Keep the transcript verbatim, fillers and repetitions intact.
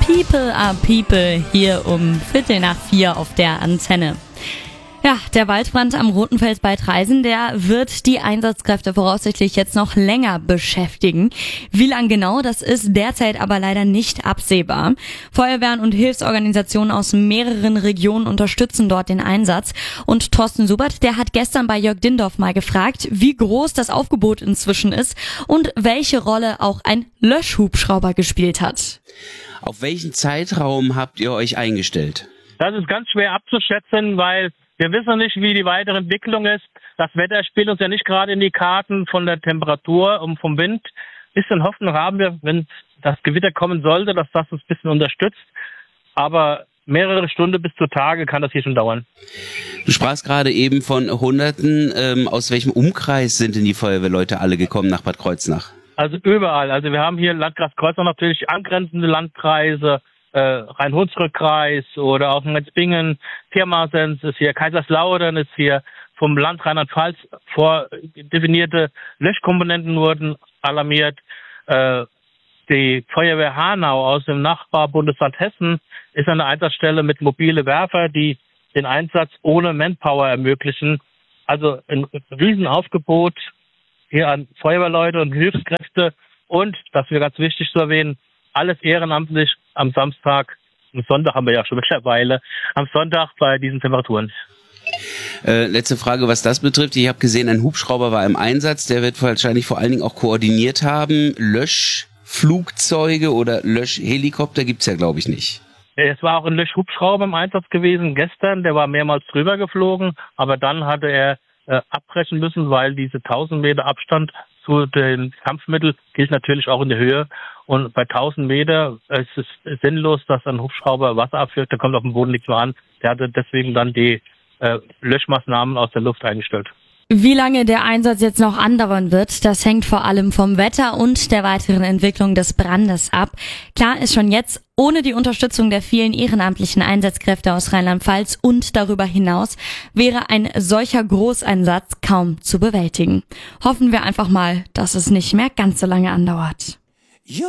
People are People hier um Viertel nach vier auf der Antenne. Ja, der Waldbrand am Rotenfels bei Traisen, der wird die Einsatzkräfte voraussichtlich jetzt noch länger beschäftigen. Wie lang genau, das ist derzeit aber leider nicht absehbar. Feuerwehren und Hilfsorganisationen aus mehreren Regionen unterstützen dort den Einsatz. Und Thorsten Subert, der hat gestern bei Jörg Dindorf mal gefragt, wie groß das Aufgebot inzwischen ist und welche Rolle auch ein Löschhubschrauber gespielt hat. Auf welchen Zeitraum habt ihr euch eingestellt? Das ist ganz schwer abzuschätzen, weil wir wissen nicht, wie die weitere Entwicklung ist. Das Wetter spielt uns ja nicht gerade in die Karten von der Temperatur und vom Wind. Bisschen Hoffnung haben wir, wenn das Gewitter kommen sollte, dass das uns ein bisschen unterstützt. Aber mehrere Stunden bis zu Tage kann das hier schon dauern. Du sprachst gerade eben von Hunderten. Ähm, aus welchem Umkreis sind denn die Feuerwehrleute alle gekommen nach Bad Kreuznach? Also überall. Also wir haben hier Landkreis Kreuznach natürlich angrenzende Landkreise, Äh, Rhein-Hunsrück-Kreis oder auch Metzbingen, Pirmasens ist hier, Kaiserslautern ist hier, vom Land Rheinland-Pfalz vordefinierte Löschkomponenten wurden alarmiert. Äh, die Feuerwehr Hanau aus dem Nachbarbundesland Hessen ist eine Einsatzstelle mit mobile Werfer, die den Einsatz ohne Manpower ermöglichen. Also ein Riesenaufgebot hier an Feuerwehrleute und Hilfskräfte und, das wäre ganz wichtig zu erwähnen, alles ehrenamtlich am Samstag, am Sonntag haben wir ja schon mittlerweile, am Sonntag bei diesen Temperaturen. Äh, letzte Frage, was das betrifft. Ich habe gesehen, ein Hubschrauber war im Einsatz. Der wird wahrscheinlich vor allen Dingen auch koordiniert haben. Löschflugzeuge oder Löschhelikopter gibt's ja, glaube ich, nicht. Es war auch ein Löschhubschrauber im Einsatz gewesen gestern. Der war mehrmals drüber geflogen, aber dann hatte er äh, abbrechen müssen, weil diese tausend Meter Abstand zu den Kampfmitteln gilt natürlich auch in der Höhe. Und bei tausend Meter ist es sinnlos, dass ein Hubschrauber Wasser abführt, da kommt auf dem Boden nichts mehr an. Der hatte deswegen dann die äh, Löschmaßnahmen aus der Luft eingestellt. Wie lange der Einsatz jetzt noch andauern wird, das hängt vor allem vom Wetter und der weiteren Entwicklung des Brandes ab. Klar ist schon jetzt, ohne die Unterstützung der vielen ehrenamtlichen Einsatzkräfte aus Rheinland-Pfalz und darüber hinaus wäre ein solcher Großeinsatz kaum zu bewältigen. Hoffen wir einfach mal, dass es nicht mehr ganz so lange andauert.